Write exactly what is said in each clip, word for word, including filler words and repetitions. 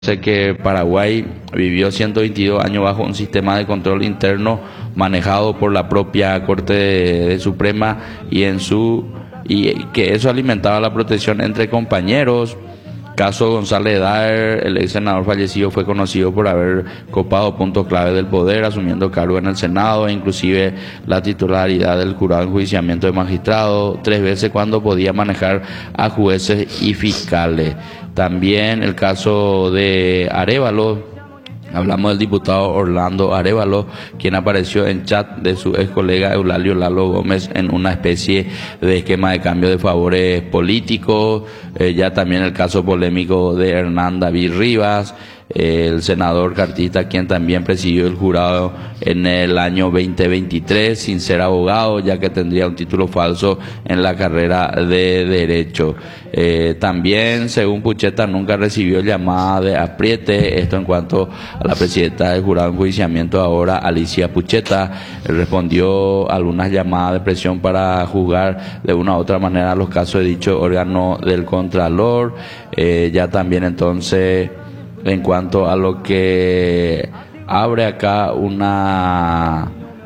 Sé que Paraguay vivió ciento veintidós años bajo un sistema de control interno manejado por la propia Corte de, de Suprema y en su y que eso alimentaba la protección entre compañeros. Caso González Daer, el ex senador fallecido, fue conocido por haber copado puntos clave del poder, asumiendo cargo en el Senado e inclusive la titularidad del jurado de enjuiciamiento de magistrados, tres veces cuando podía manejar a jueces y fiscales. También el caso de Arévalo. Hablamos del diputado Orlando Arévalo, quien apareció en chat de su ex colega Eulalio Lalo Gómez en una especie de esquema de cambio de favores políticos. Eh, ya también el caso polémico de Hernán David Rivas, eh, el senador cartista, quien también presidió el jurado en el año veinte veintitrés sin ser abogado, ya que tendría un título falso en la carrera de Derecho. Eh, también, según Pucheta, nunca recibió llamada de apriete. Esto en cuanto a la presidenta del jurado de enjuiciamiento, ahora Alicia Pucheta, respondió a algunas llamadas de presión para juzgar de una u otra manera los casos de dicho órgano del Contralor. Eh, ya también entonces, en cuanto a lo que abre acá una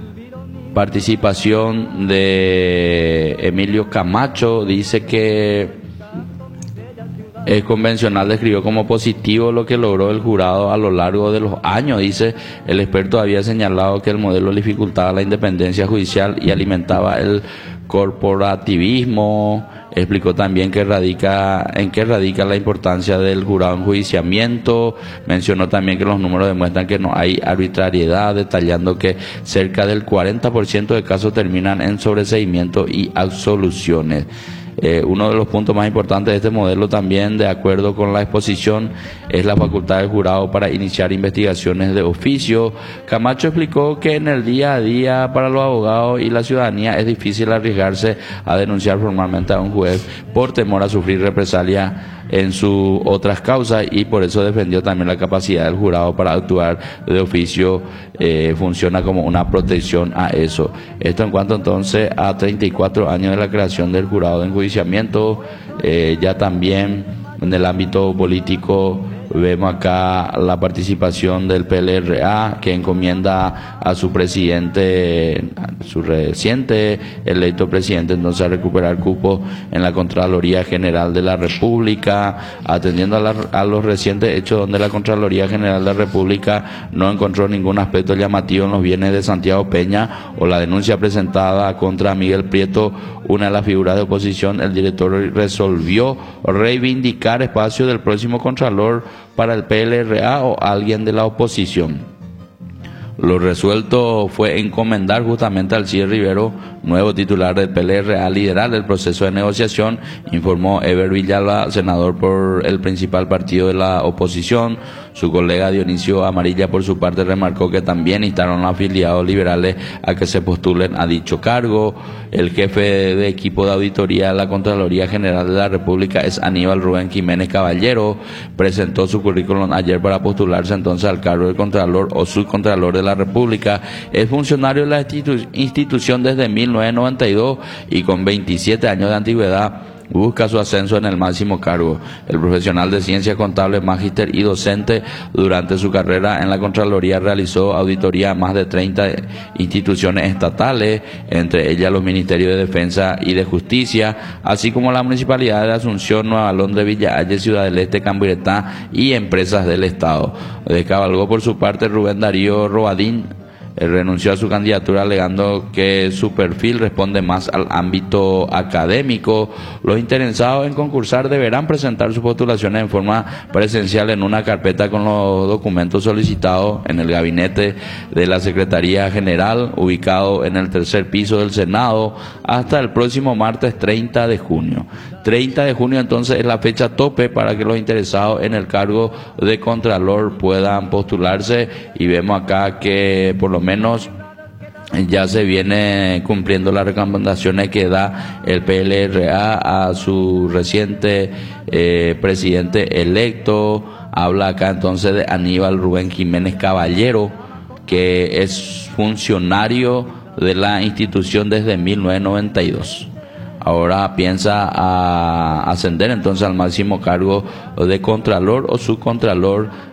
participación de Emilio Camacho, dice que el convencional describió como positivo lo que logró el jurado a lo largo de los años. Dice, el experto había señalado que el modelo dificultaba la independencia judicial y alimentaba el corporativismo. Explicó también que radica, en qué radica la importancia del jurado de enjuiciamiento. Mencionó también que los números demuestran que no hay arbitrariedad, detallando que cerca del cuarenta por ciento de casos terminan en sobreseimiento y absoluciones. Eh, uno de los puntos más importantes de este modelo también, de acuerdo con la exposición, es la facultad del jurado para iniciar investigaciones de oficio. Camacho explicó que en el día a día para los abogados y la ciudadanía es difícil arriesgarse a denunciar formalmente a un juez por temor a sufrir represalia en sus otras causas, y por eso defendió también la capacidad del jurado para actuar de oficio. Eh, funciona como una protección a eso. Esto en cuanto entonces a treinta y cuatro años de la creación del jurado de enjuiciamiento. Eh, ya también en el ámbito político vemos acá la participación del P L R A, que encomienda a su presidente, a su reciente electo presidente, entonces a recuperar cupo en la Contraloría General de la República, atendiendo a, la, a los recientes hechos donde la Contraloría General de la República no encontró ningún aspecto llamativo en los bienes de Santiago Peña, o la denuncia presentada contra Miguel Prieto, una de las figuras de oposición. El director resolvió reivindicar espacio del próximo Contralor para el P L R A o alguien de la oposición. Lo resuelto fue encomendar justamente al Cid Rivero, nuevo titular del P L R A, liderar el proceso de negociación, informó Eber Villalba, senador por el principal partido de la oposición. Su colega Dionisio Amarilla, por su parte, remarcó que también instaron a los afiliados liberales a que se postulen a dicho cargo. El jefe de equipo de auditoría de la Contraloría General de la República es Aníbal Rubén Jiménez Caballero. Presentó su currículum ayer para postularse entonces al cargo de Contralor o subcontralor de la República. Es funcionario de la institu- institución desde mil novecientos noventa y dos y con veintisiete años de antigüedad busca su ascenso en el máximo cargo. El profesional de ciencias contables, magíster y docente, durante su carrera en la Contraloría realizó auditoría a más de treinta instituciones estatales, entre ellas los Ministerios de Defensa y de Justicia, así como la Municipalidad de Asunción, Nueva Londres, Villa Halle, Ciudad del Este, Camburetá y empresas del Estado. Descabalgó por su parte Rubén Darío Robadín. Él renunció a su candidatura alegando que su perfil responde más al ámbito académico. Los interesados en concursar deberán presentar sus postulaciones en forma presencial en una carpeta con los documentos solicitados en el gabinete de la Secretaría General, ubicado en el tercer piso del Senado, hasta el próximo martes treinta de junio. treinta de junio entonces es la fecha tope para que los interesados en el cargo de Contralor puedan postularse, y vemos acá que por lo menos ya se viene cumpliendo las recomendaciones que da el P L R A a su reciente eh, presidente electo. Habla acá entonces de Aníbal Rubén Jiménez Caballero, que es funcionario de la institución desde mil novecientos noventa y dos. ahora piensa a ascender entonces al máximo cargo de contralor o subcontralor